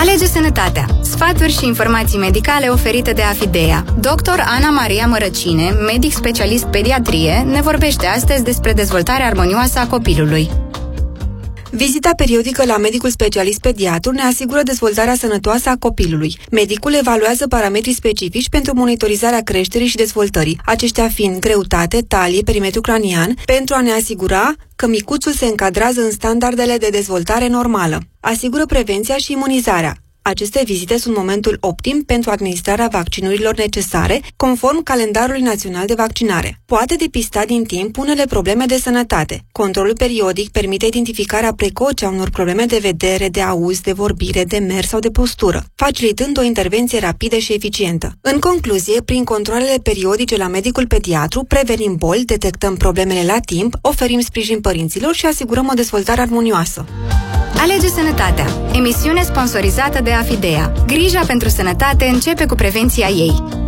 Alege sănătatea. Sfaturi și informații medicale oferite de Afidea. Dr. Ana Maria Mărăcine, medic specialist pediatrie, ne vorbește astăzi despre dezvoltarea armonioasă a copilului. Vizita periodică la medicul specialist pediatru ne asigură dezvoltarea sănătoasă a copilului. Medicul evaluează parametrii specifici pentru monitorizarea creșterii și dezvoltării, aceștia fiind greutate, talie, perimetru cranian, pentru a ne asigura că micuțul se încadrează în standardele de dezvoltare normală. Asigură prevenția și imunizarea. Aceste vizite sunt momentul optim pentru administrarea vaccinurilor necesare, conform calendarului național de vaccinare. Poate depista din timp unele probleme de sănătate. Controlul periodic permite identificarea precoce a unor probleme de vedere, de auz, de vorbire, de mers sau de postură, facilitând o intervenție rapidă și eficientă. În concluzie, prin controalele periodice la medicul pediatru, prevenim boli, detectăm problemele la timp, oferim sprijin părinților și asigurăm o dezvoltare armonioasă. Alege sănătatea. Emisiune sponsorizată de Afidea. Grija pentru sănătate începe cu prevenția ei.